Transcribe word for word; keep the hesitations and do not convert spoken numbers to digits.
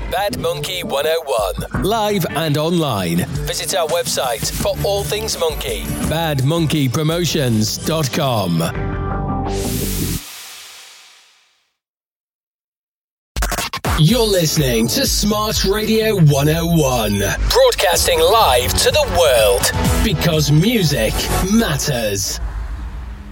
Bad Monkey one oh one. Live and online. Visit our website for all things Monkey. bad monkey promotions dot com. You're listening to Smart Radio one oh one. Broadcasting live to the world. Because music matters.